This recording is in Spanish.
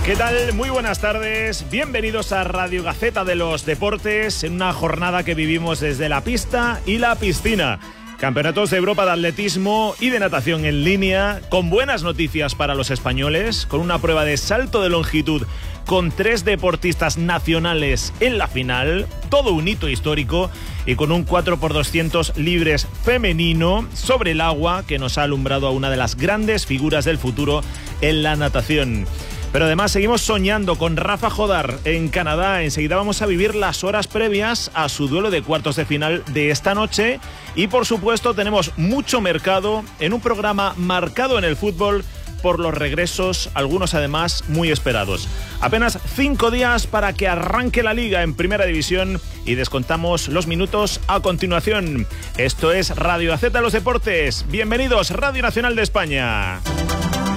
¿Qué tal? Muy buenas tardes. Bienvenidos a Radio Gaceta de los Deportes en una jornada que vivimos desde la pista y la piscina. Campeonatos de Europa de atletismo y de natación en línea, con buenas noticias para los españoles, con una prueba de salto de longitud con 3 deportistas nacionales en la final, todo un hito histórico, y con un 4x200 libres femenino sobre el agua que nos ha alumbrado a una de las grandes figuras del futuro en la natación. Pero además seguimos soñando con Rafa Jodar en Canadá. Enseguida vamos a vivir las horas previas a su duelo de cuartos de final de esta noche. Y por supuesto tenemos mucho mercado en un programa marcado en el fútbol por los regresos, algunos además muy esperados. Apenas 5 días para que arranque la Liga en Primera División y descontamos los minutos a continuación. Esto es Radio Gaceta de los Deportes. Bienvenidos, Radio Nacional de España.